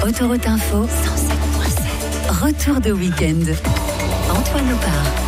Autoroute Info 107.7. Retour de week-end. Antoine Opar.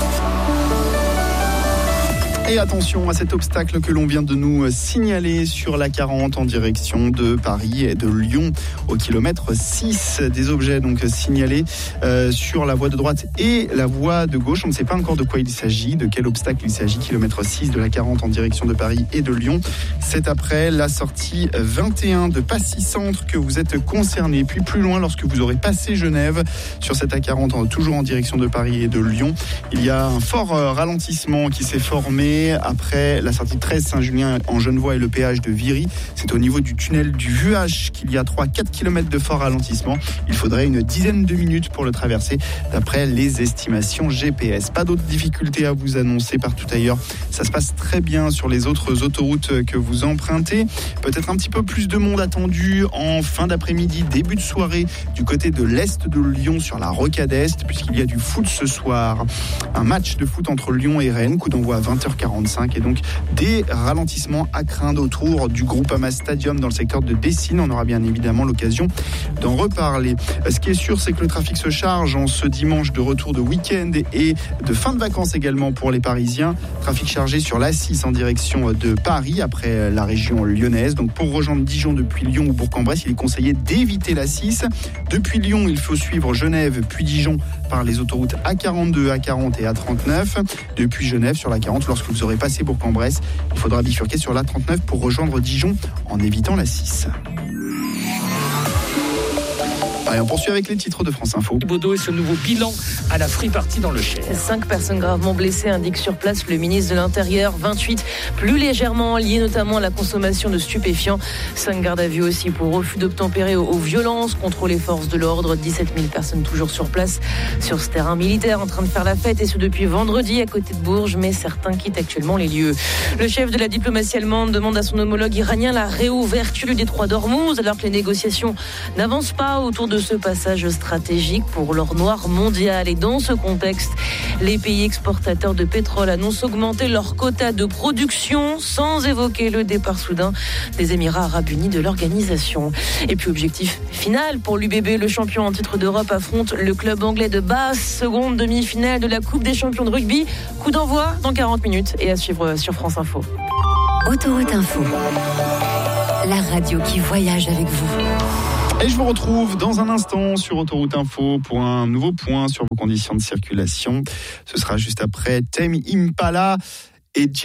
Et attention à cet obstacle que l'on vient de nous signaler sur la 40 en direction de Paris et de Lyon au kilomètre 6. Des objets donc signalés sur la voie de droite et la voie de gauche. On ne sait pas encore de quoi il s'agit, de quel obstacle il s'agit. Kilomètre 6 de la 40 en direction de Paris et de Lyon. C'est après la sortie 21 de Passy Centre que vous êtes concerné. Puis plus loin, lorsque vous aurez passé Genève sur cette A40 toujours en direction de Paris et de Lyon, il y a un fort ralentissement qui s'est formé après la sortie 13 Saint-Julien en Genevois et le péage de Viry. C'est au niveau du tunnel du Vuache qu'il y a 3-4 km de fort ralentissement. Il faudrait une dizaine de minutes pour le traverser d'après les estimations GPS. Pas d'autres difficultés à vous annoncer partout ailleurs. Ça se passe très bien sur les autres autoroutes que vous empruntez. Peut-être un petit peu plus de monde attendu en fin d'après-midi, début de soirée du côté de l'Est de Lyon sur la Rocade Est, puisqu'il y a du foot ce soir. Un match de foot entre Lyon et Rennes, coup d'envoi à 20h45 et donc des ralentissements à craindre autour du Groupama Stadium dans le secteur de Dessines. On aura bien évidemment l'occasion d'en reparler. Ce qui est sûr, c'est que le trafic se charge en ce dimanche de retour de week-end et de fin de vacances également pour les Parisiens. Trafic chargé sur l'A6 en direction de Paris après la région lyonnaise. Donc pour rejoindre Dijon depuis Lyon ou Bourg-en-Bresse, il est conseillé d'éviter l'A6. Depuis Lyon, il faut suivre Genève puis Dijon par les autoroutes A42, A40 et A39. Depuis Genève sur la 40, lorsque vous aurez passé Bourg-en-Bresse, il faudra bifurquer sur l'A39 pour rejoindre Dijon en évitant la 6. Allez, on poursuit avec les titres de France Info. Bodo et ce nouveau bilan à la Free Party dans le Cher. 5 personnes gravement blessées, indique sur place le ministre de l'Intérieur. 28 plus légèrement liées notamment à la consommation de stupéfiants. 5 gardes à vue aussi pour refus d'obtempérer aux violences contre les forces de l'ordre. 17 000 personnes toujours sur place sur ce terrain militaire en train de faire la fête, et ce depuis vendredi à côté de Bourges, mais certains quittent actuellement les lieux. Le chef de la diplomatie allemande demande à son homologue iranien la réouverture du détroit d'Ormuz alors que les négociations n'avancent pas autour de ce passage stratégique pour l'or noir mondial. Et dans ce contexte, les pays exportateurs de pétrole annoncent augmenter leur quota de production sans évoquer le départ soudain des Émirats arabes unis de l'organisation. Et puis objectif final pour l'UBB, le champion en titre d'Europe affronte le club anglais de Bath, seconde demi-finale de la Coupe des champions de rugby. Coup d'envoi dans 40 minutes et à suivre sur France Info. Autoroute Info, la radio qui voyage avec vous. Et je vous retrouve dans un instant sur Autoroute Info pour un nouveau point sur vos conditions de circulation. Ce sera juste après Tame Impala et